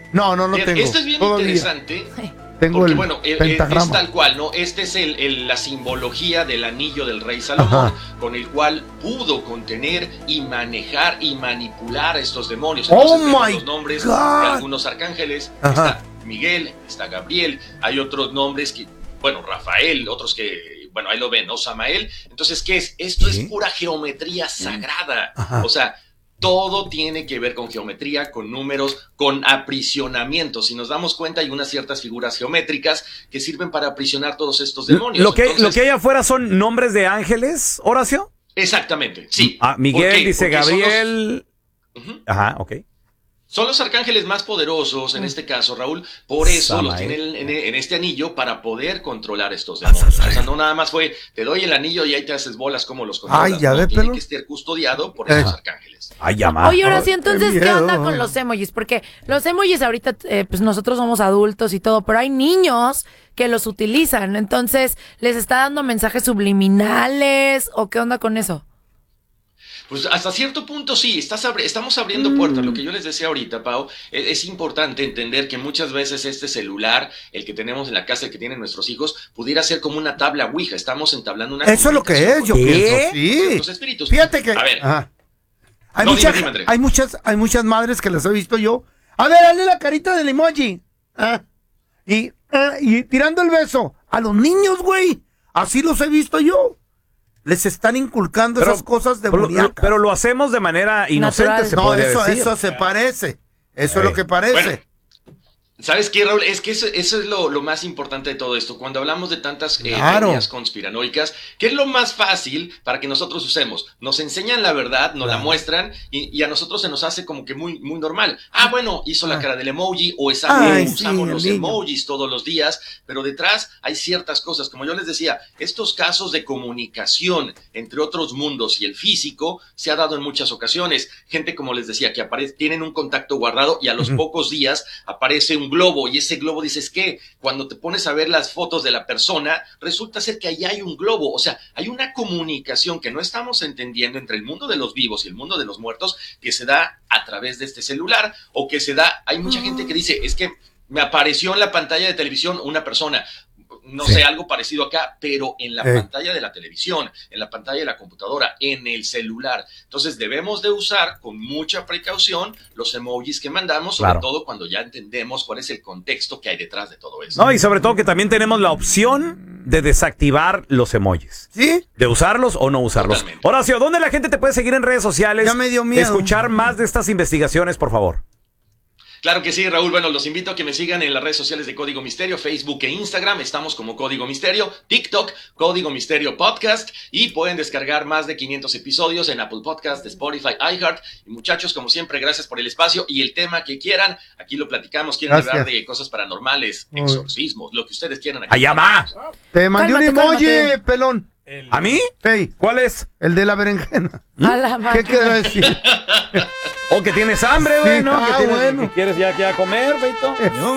No tengo. Esto es bien interesante. Tengo porque, el pentagrama. Es tal cual, ¿no? Este es la simbología del anillo del rey Salomón, con el cual pudo contener y manejar y manipular a estos demonios. Entonces, los nombres de algunos arcángeles. Está Miguel, está Gabriel, hay otros nombres que, Rafael, otros que, ahí lo ven, ¿no? Samael. Entonces, ¿qué es? Esto es pura geometría sagrada. O sea, todo tiene que ver con geometría, con números, con aprisionamiento. Si nos damos cuenta, hay unas ciertas figuras geométricas que sirven para aprisionar todos estos demonios. Lo que hay afuera son nombres de ángeles, Horacio. Exactamente, sí. Miguel dice Gabriel. Ajá, ok. Son los arcángeles más poderosos, en este caso, Raúl, por eso los tienen en este anillo para poder controlar estos demonios. O sea, no nada más fue, te doy el anillo y ahí te haces bolas como los controlas. Tiene que estar custodiado por esos arcángeles. Oye, ahora sí, entonces, ¿qué onda con los emojis? Porque los emojis ahorita, pues nosotros somos adultos y todo, pero hay niños que los utilizan. Entonces, ¿les está dando mensajes subliminales o qué onda con eso? Pues hasta cierto punto sí, estamos abriendo puertas. Lo que yo les decía ahorita, Pau, es importante entender que muchas veces este celular, el que tenemos en la casa, el que tienen nuestros hijos, pudiera ser como una tabla Ouija. Estamos entablando una Eso es lo que es, yo pienso, sí. Los espíritus. Fíjate que... A ver. Hay muchas madres que las he visto yo. A ver, dale la carita del emoji. Y tirando el beso. A los niños, güey. Así los he visto yo. Les están inculcando esas cosas demoníacas. Pero lo hacemos de manera inocente, se podría decir. Eso se parece. Eso es lo que parece. Bueno, ¿sabes qué, Raúl? Es que eso es lo más importante de todo esto. Cuando hablamos de tantas teorías conspiranoicas, ¿qué es lo más fácil para que nosotros usemos? Nos enseñan la verdad, nos la muestran y a nosotros se nos hace como que muy, muy normal. Hizo la cara del emoji o usamos los emojis todos los días, pero detrás hay ciertas cosas. Como yo les decía, estos casos de comunicación entre otros mundos y el físico se ha dado en muchas ocasiones. Gente, como les decía, que tienen un contacto guardado y a los pocos días aparece un globo y ese globo dices que cuando te pones a ver las fotos de la persona resulta ser que ahí hay un globo, o sea, hay una comunicación que no estamos entendiendo entre el mundo de los vivos y el mundo de los muertos que se da a través de este celular o que se da, hay mucha gente que dice, es que me apareció en la pantalla de televisión una persona, no sé, algo parecido acá, pero en la pantalla de la televisión, en la pantalla de la computadora, en el celular. Entonces debemos de usar con mucha precaución los emojis que mandamos, sobre todo cuando ya entendemos cuál es el contexto que hay detrás de todo eso. No, y sobre todo que también tenemos la opción de desactivar los emojis. ¿Sí? De usarlos o no usarlos. Totalmente. Horacio, ¿dónde la gente te puede seguir en redes sociales? Ya me dio miedo. Escuchar más de estas investigaciones, por favor. Claro que sí, Raúl. Bueno, los invito a que me sigan en las redes sociales de Código Misterio, Facebook e Instagram. Estamos como Código Misterio, TikTok, Código Misterio Podcast. Y pueden descargar más de 500 episodios en Apple Podcast, Spotify, iHeart. Y muchachos, como siempre, gracias por el espacio y el tema que quieran. Aquí lo platicamos. Quieren hablar de cosas paranormales, exorcismos, lo que ustedes quieran. Aquí ¡allá va! Te mandé un emoji, pelón. ¿A mí? Hey, ¿Cuál es? El de la berenjena. A la ¿Qué quiero decir? O que tienes hambre, güey, ¿no? Que quieres ya comer, Beito.